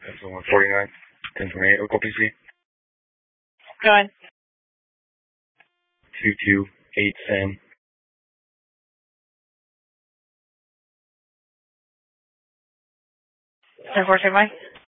That's the 149. 1028, Oak PC. Go ahead. 228 Sam. 10-4,